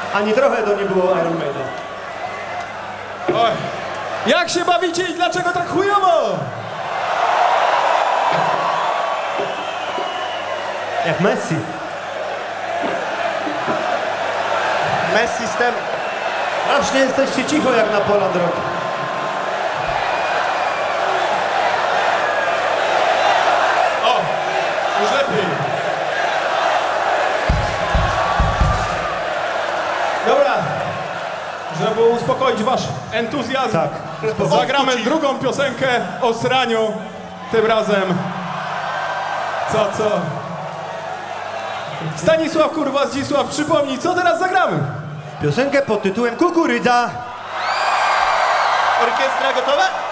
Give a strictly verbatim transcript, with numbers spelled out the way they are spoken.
Ani trochę to nie było Iron Maiden. Oj. Jak się bawicie i dlaczego tak chujowo? Jak Messi. Messi z tem. Strasznie jesteście cicho jak na Poland Rock. O, już lepiej. Dobra, żeby uspokoić wasz entuzjazm, Tak. zagramy drugą piosenkę o sraniu. Tym razem. Co, co? Stanisław, kurwa, Zdzisław, przypomnij, co teraz zagramy? Piosenkę pod tytułem Kukurydza. Orkiestra gotowa?